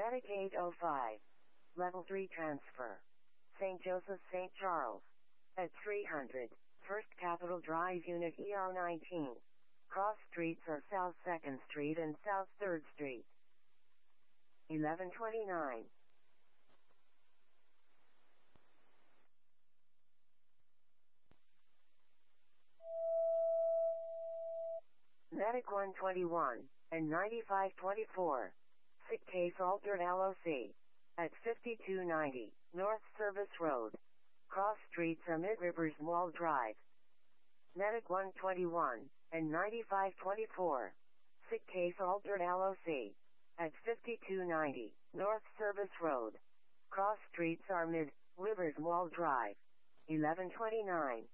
Medic 805. Level 3 transfer. St. Joseph St. Charles. At 300. First Capitol Drive Unit ER19. Cross streets are South 2nd Street and South 3rd Street. 1129. Medic 121 and 9524. Sick case altered LOC. At 5290 North Service Road. Cross streets are Mid Rivers Mall Drive. Medic 121 and 9524. Sick case altered LOC. At 5290 North Service Road. Cross streets are Mid Rivers Mall Drive. 1129.